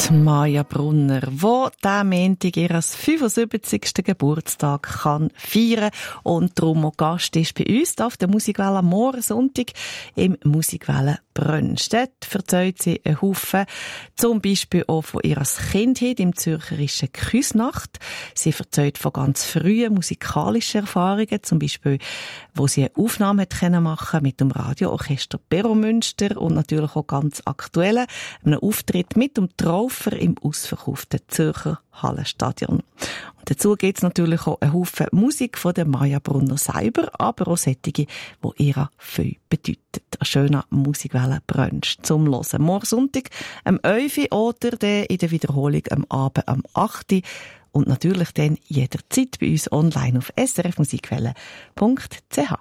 Maja Brunner, wo diesen Montag ihren 75. Geburtstag kann feiern und darum auch Gast ist bei uns auf der Musikwelle am Morgensonntag im Musikwelle Brunch. Dort erzählt sie einen Haufen, zum Beispiel auch von ihrer Kindheit im zürcherischen Küsnacht. Sie erzählt von ganz frühen musikalischen Erfahrungen, zum Beispiel, wo sie eine Aufnahme machen mit dem Radioorchester Perro Münster und natürlich auch ganz aktuellen einen Auftritt mit dem Traufer im ausverkauften Zürcher Hallenstadion. Und dazu gibt es natürlich auch einen Haufen Musik von der Maja Brunner selber, aber auch solche, die ihr viel bedeutet. Ein schöner Musikwelle-Brunch zum Hören. Morgen Sonntag am 11 oder in der Wiederholung am Abend am 8 und natürlich dann jederzeit bei uns online auf srfmusikwelle.ch.